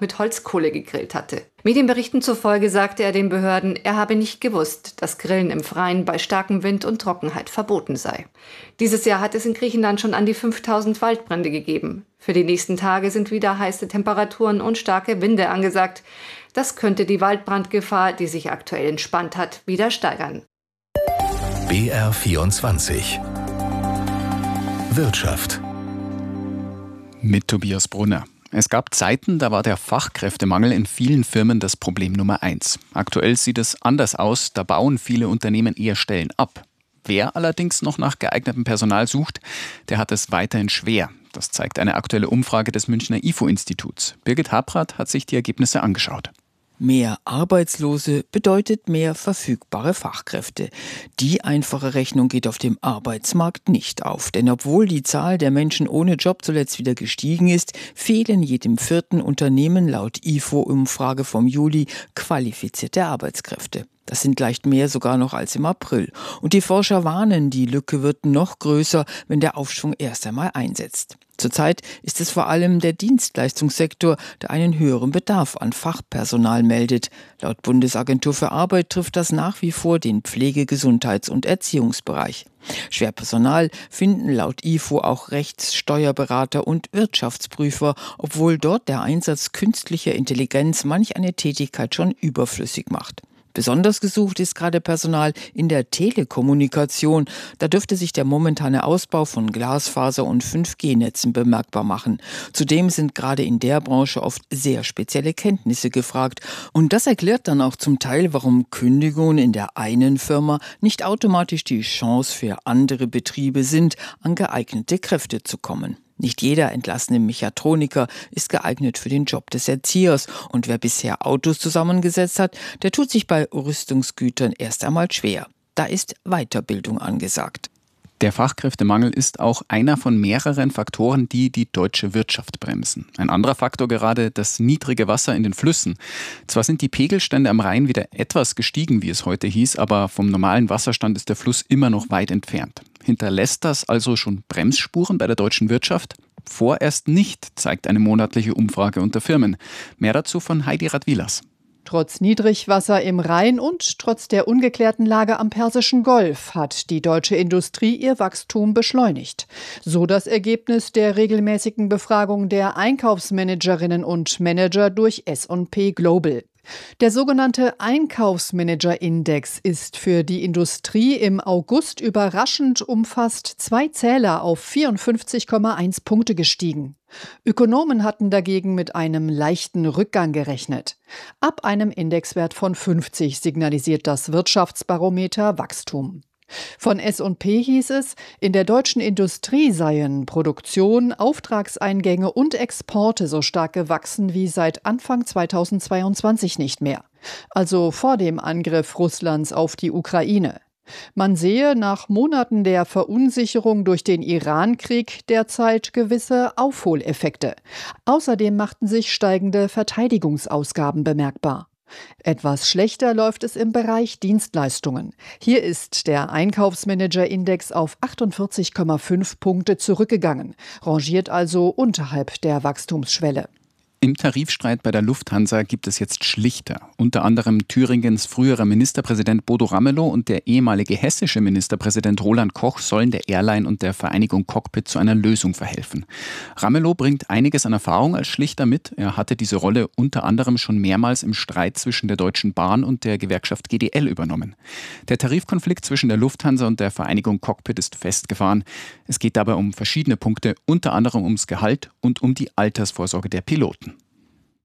mit Holzkohle gegrillt hatte. Medienberichten zufolge sagte er den Behörden, er habe nicht gewusst, dass Grillen im Freien bei starkem Wind und Trockenheit verboten sei. Dieses Jahr hat es in Griechenland schon an die 5000 Waldbrände gegeben. Für die nächsten Tage sind wieder heiße Temperaturen und starke Winde angesagt. Das könnte die Waldbrandgefahr, die sich aktuell entspannt hat, wieder steigern. BR24 Wirtschaft mit Tobias Brunner. Es gab Zeiten, da war der Fachkräftemangel in vielen Firmen das Problem Nummer 1. Aktuell sieht es anders aus, da bauen viele Unternehmen eher Stellen ab. Wer allerdings noch nach geeignetem Personal sucht, der hat es weiterhin schwer. Das zeigt eine aktuelle Umfrage des Münchner IFO-Instituts. Birgit Habrath hat sich die Ergebnisse angeschaut. Mehr Arbeitslose bedeutet mehr verfügbare Fachkräfte. Die einfache Rechnung geht auf dem Arbeitsmarkt nicht auf. Denn obwohl die Zahl der Menschen ohne Job zuletzt wieder gestiegen ist, fehlen jedem vierten Unternehmen laut IFO-Umfrage vom Juli qualifizierte Arbeitskräfte. Das sind leicht mehr sogar noch als im April. Und die Forscher warnen, die Lücke wird noch größer, wenn der Aufschwung erst einmal einsetzt. Zurzeit ist es vor allem der Dienstleistungssektor, der einen höheren Bedarf an Fachpersonal meldet. Laut Bundesagentur für Arbeit trifft das nach wie vor den Pflege-, Gesundheits- und Erziehungsbereich. Schwer Personal finden laut IFO auch Rechts-, Steuerberater und Wirtschaftsprüfer, obwohl dort der Einsatz künstlicher Intelligenz manch eine Tätigkeit schon überflüssig macht. Besonders gesucht ist gerade Personal in der Telekommunikation. Da dürfte sich der momentane Ausbau von Glasfaser- und 5G-Netzen bemerkbar machen. Zudem sind gerade in der Branche oft sehr spezielle Kenntnisse gefragt. Und das erklärt dann auch zum Teil, warum Kündigungen in der einen Firma nicht automatisch die Chance für andere Betriebe sind, an geeignete Kräfte zu kommen. Nicht jeder entlassene Mechatroniker ist geeignet für den Job des Erziehers. Und wer bisher Autos zusammengesetzt hat, der tut sich bei Rüstungsgütern erst einmal schwer. Da ist Weiterbildung angesagt. Der Fachkräftemangel ist auch einer von mehreren Faktoren, die die deutsche Wirtschaft bremsen. Ein anderer Faktor gerade das niedrige Wasser in den Flüssen. Zwar sind die Pegelstände am Rhein wieder etwas gestiegen, wie es heute hieß, aber vom normalen Wasserstand ist der Fluss immer noch weit entfernt. Hinterlässt das also schon Bremsspuren bei der deutschen Wirtschaft? Vorerst nicht, zeigt eine monatliche Umfrage unter Firmen. Mehr dazu von Heidi Radwilas. Trotz Niedrigwasser im Rhein und trotz der ungeklärten Lage am Persischen Golf hat die deutsche Industrie ihr Wachstum beschleunigt. So das Ergebnis der regelmäßigen Befragung der Einkaufsmanagerinnen und Manager durch S&P Global. Der sogenannte Einkaufsmanager-Index ist für die Industrie im August überraschend um fast 2 Zähler auf 54,1 Punkte gestiegen. Ökonomen hatten dagegen mit einem leichten Rückgang gerechnet. Ab einem Indexwert von 50 signalisiert das Wirtschaftsbarometer Wachstum. Von S&P hieß es, in der deutschen Industrie seien Produktion, Auftragseingänge und Exporte so stark gewachsen wie seit Anfang 2022 nicht mehr. Also vor dem Angriff Russlands auf die Ukraine. Man sehe nach Monaten der Verunsicherung durch den Iran-Krieg derzeit gewisse Aufholeffekte. Außerdem machten sich steigende Verteidigungsausgaben bemerkbar. Etwas schlechter läuft es im Bereich Dienstleistungen. Hier ist der Einkaufsmanager-Index auf 48,5 Punkte zurückgegangen, rangiert also unterhalb der Wachstumsschwelle. Im Tarifstreit bei der Lufthansa gibt es jetzt Schlichter. Unter anderem Thüringens früherer Ministerpräsident Bodo Ramelow und der ehemalige hessische Ministerpräsident Roland Koch sollen der Airline und der Vereinigung Cockpit zu einer Lösung verhelfen. Ramelow bringt einiges an Erfahrung als Schlichter mit. Er hatte diese Rolle unter anderem schon mehrmals im Streit zwischen der Deutschen Bahn und der Gewerkschaft GDL übernommen. Der Tarifkonflikt zwischen der Lufthansa und der Vereinigung Cockpit ist festgefahren. Es geht dabei um verschiedene Punkte, unter anderem ums Gehalt und um die Altersvorsorge der Piloten.